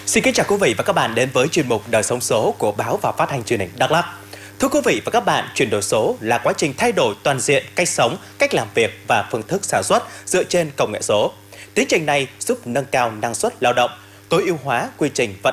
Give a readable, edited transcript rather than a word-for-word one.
Xin kính chào quý vị và các bạn đến với chuyên mục Đời sống số của Báo và Phát thanh Truyền hình Đắk Lắk. Thưa quý vị và các bạn, chuyển đổi số là quá trình thay đổi toàn diện cách sống, cách làm việc và phương thức sản xuất dựa trên công nghệ số. Tiến trình này giúp nâng cao năng suất lao động, tối ưu hóa quy trình vận